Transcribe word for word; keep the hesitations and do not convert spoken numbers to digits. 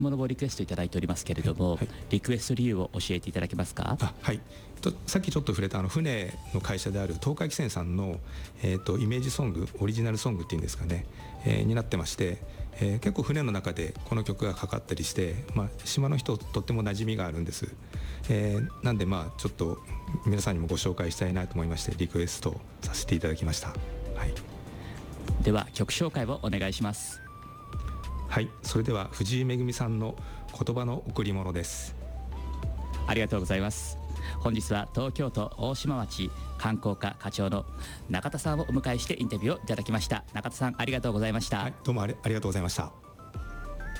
ものをリクエストいただいておりますけれども、はいはい、リクエスト理由を教えていただけますか？ あ、はい、とさっきちょっと触れたあの船の会社である東海汽船さんの、えー、とイメージソング、オリジナルソングっていうんですかね、えー、になってまして、えー、結構船の中でこの曲がかかったりして、まあ、島の人とっても馴染みがあるんです、えー、なんでまあちょっと皆さんにもご紹介したいなと思いましてリクエストさせていただきました。はい、 では曲紹介をお願いします。 はい、それでは藤井恵さんの言葉の贈り物です。 ありがとうございます。本日は東京都大島町観光課課長の中田さんをお迎えしてインタビューをいただきました。中田さん、ありがとうございました。 はい、どうもあり、ありがとうございました。